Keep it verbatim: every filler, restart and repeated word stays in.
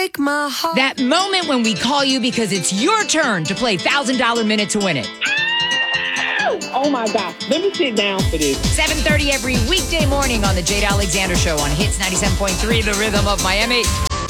break my heart. That moment when we call you because it's your turn to play one thousand dollars Minute to Win It. Oh, my God. Let me sit down for this. seven thirty every weekday morning on the Jade Alexander Show on Hits ninety-seven point three, The Rhythm of Miami.